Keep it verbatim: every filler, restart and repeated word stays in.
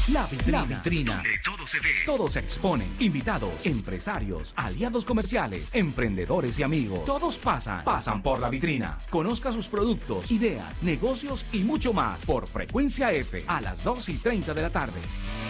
La vitrina. La vitrina. Donde todo se ve. Todo se expone. Invitados, empresarios, aliados comerciales, emprendedores y amigos. Todos pasan. Pasan por la vitrina. Conozca sus productos, ideas, negocios y mucho más por Frecuencia F a las dos y treinta de la tarde.